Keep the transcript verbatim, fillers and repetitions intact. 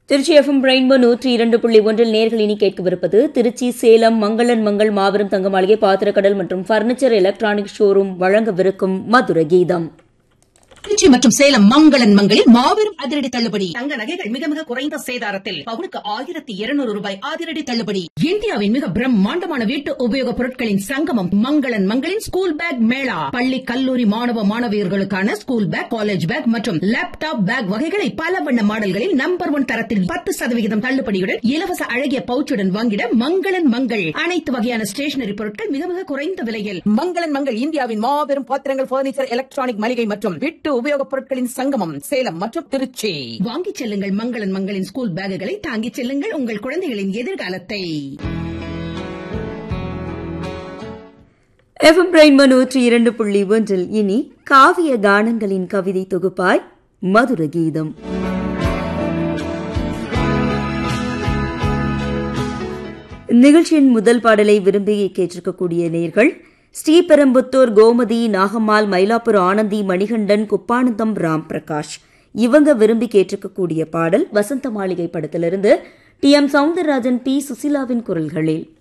Trichy FM rainbow நூற்றி இரண்டு புள்ளி ஒன்றில் நேர்கள் இனி கேட்கவிருப்பது திருச்சி சேலம் மங்களன் மங்கள் மாபெரும் தங்க மாளிகை பாத்திரக்கடல் மற்றும் பர்னிச்சர் எலக்ட்ரானிக் ஷோரூம் வழங்கவிருக்கும் மதுர கீதம். திருச்சி மற்றும் சேலம் மங்களன் மங்களில் மாபெரும் அதிரடி தள்ளுபடி. தங்க நகைகள் மிக மிக குறைந்த சேதாரத்தில் பவுனுக்கு ஆயிரத்தி இருநூறு ரூபாய் அதிரடி தள்ளுபடி. இந்தியாவின் மிக பிரம்மாண்டமான வீட்டு உபயோக பொருட்களின் சங்கமம் மங்களன் மங்களின் ஸ்கூல் பேக் மேளா. பள்ளி கல்லூரி மாணவ மாணவியர்களுக்கான ஸ்கூல் பேக், காலேஜ் பேக் மற்றும் லேப்டாப் பேக் வகைகளை பல வண்ண மாடல்களில் நம்பர் ஒன் தரத்தில் பத்து சதவிகிதம் தள்ளுபடியுடன் இலவச அழகிய பவுச்சுடன் வாங்கிட மங்களன் மங்கள். அனைத்து வகையான ஸ்டேஷனரி பொருட்கள் மிக மிக குறைந்த விலையில். மங்களன் மங்கள் இந்தியாவின் மாபெரும் பாத்திரங்கள், பர்னிச்சர், எலக்ட்ரானிக் மளிகை மற்றும் வீட்டு உபயோகப் பொருட்களின் சங்கமம் சேலம் மற்றும் திருச்சி. வாங்கிச் செல்லுங்கள் மங்களன் மங்களின் ஸ்கூல் பேக்குகளை, தாங்கிச் செல்லுங்கள் உங்கள் குழந்தைகளின் எதிர்காலத்தை. எஃப்எம் ரெயின்போ நூற்றி இரண்டு புள்ளி ஒன்றில் இனி காவிய கானங்களின் கவிதை தொகுப்பாய் மதுர கீதம். நிகழ்ச்சியின் முதல் பாடலை விரும்பி கேட்டிருக்கக்கூடிய நேயர்கள் ஸ்ரீபெரும்புத்தூர் கோமதி, நாகம்மாள், மயிலாப்பூர் ஆனந்தி, மணிகண்டன், குப்பானந்தம், ராம் பிரகாஷ். இவங்க விரும்பி கேட்டிருக்கக்கூடிய பாடல் வசந்த மாளிகை படத்திலிருந்து டி எம் சவுந்தரராஜன், பி சுசிலாவின் குரல்களில்.